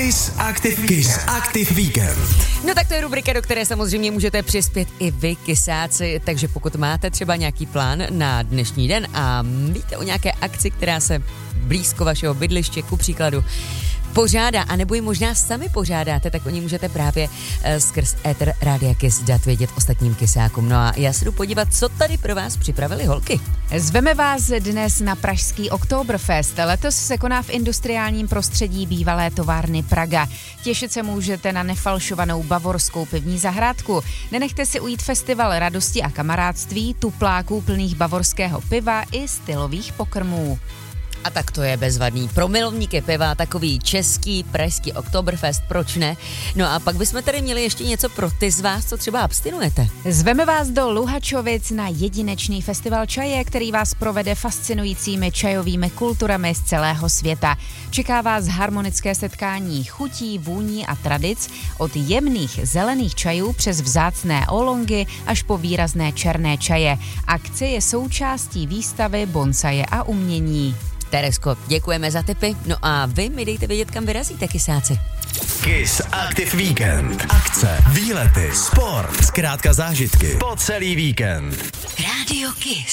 Kiss Active Weekend. No tak to je rubrika, do které samozřejmě můžete přispět i vy, kysáci, takže pokud máte třeba nějaký plán na dnešní den a víte o nějaké akci, která se blízko vašeho bydliště, ku příkladu, pořádá, anebo ji možná sami pořádáte, tak o ní můžete právě skrz éter Rádia Kiss dát vědět ostatním kysákům. No a já se jdu podívat, co tady pro vás připravili holky. Zveme vás dnes na pražský Oktoberfest. Letos se koná v industriálním prostředí bývalé továrny Praga. Těšit se můžete na nefalšovanou bavorskou pivní zahrádku. Nenechte si ujít festival radosti a kamarádství, tupláků plných bavorského piva i stylových pokrmů. A tak to je bezvadný. Pro milovníky piva takový český, pražský Oktoberfest, proč ne? No a pak bychom tady měli ještě něco pro ty z vás, co třeba abstinujete. Zveme vás do Luhačovic na jedinečný festival čaje, který vás provede fascinujícími čajovými kulturami z celého světa. Čeká vás harmonické setkání chutí, vůní a tradic od jemných zelených čajů přes vzácné oolongy až po výrazné černé čaje. Akce je součástí výstavy Bonsaje a umění. Teresko, děkujeme za tipy, no a vy mi dejte vědět, kam vyrazíte, kysáci. Kiss Active Weekend. Akce, výlety, sport, zkrátka zážitky po celý víkend. Rádio Kiss.